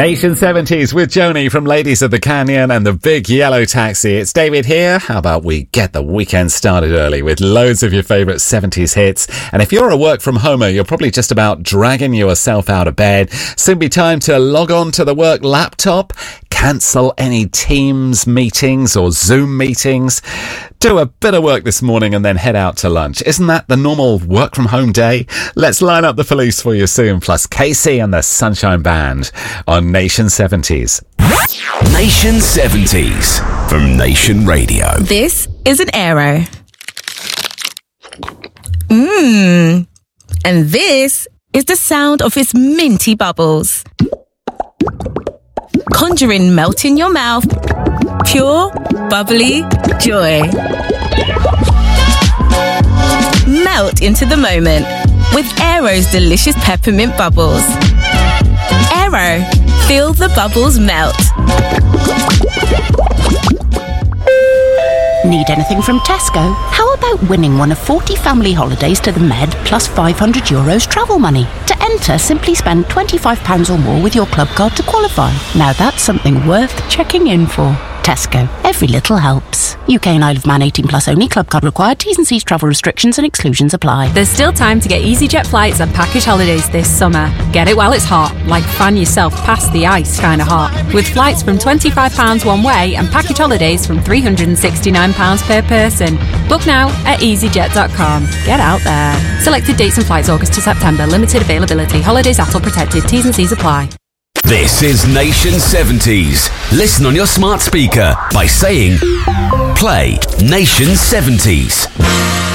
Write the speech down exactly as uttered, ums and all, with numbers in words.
Nation seventies with Joni from Ladies of the Canyon and the Big Yellow Taxi. It's David here. How about we get the weekend started early with loads of your favourite seventies hits. And if you're a work from homer, you're probably just about dragging yourself out of bed. Soon be time to log on to the work laptop, cancel any Teams meetings or Zoom meetings, do a bit of work this morning and then head out to lunch. Isn't that the normal work from home day? Let's line up the police for you soon, plus Casey and the Sunshine Band on Nation seventies. Nation seventies from Nation Radio. This is an Aero. Mmm. And this is the sound of its minty bubbles. Conjuring melt in your mouth. Pure, bubbly joy. Melt into the moment with Aero's delicious peppermint bubbles. Aero, feel the bubbles melt. Need anything from Tesco? How about winning one of forty family holidays to the Med plus five hundred euros travel money? To enter, simply spend twenty-five pounds or more with your club card to qualify. Now that's something worth checking in for. Tesco. Every little helps. U K and Isle of Man eighteen plus only. Club card required. T's and C's travel restrictions and exclusions apply. There's still time to get EasyJet flights and package holidays this summer. Get it while it's hot, like fan yourself past the ice kind of hot. With flights from twenty-five pounds one way and package holidays from three hundred sixty-nine pounds per person. Book now at easyjet dot com. Get out there. Selected dates and flights August to September. Limited availability. Holidays A T L protected. T's and C's apply. This is Nation seventies. Listen on your smart speaker by saying, play Nation seventies.